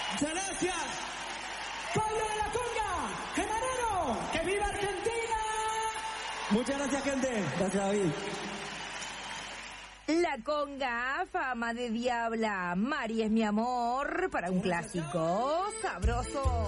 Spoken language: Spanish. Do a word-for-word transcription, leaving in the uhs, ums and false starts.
Muchas gracias. Pablo de la Conga, Genarero, que viva Argentina. Muchas gracias, gente. Gracias, David. La Conga, fama de diabla. Mari es mi amor, para un clásico sabroso.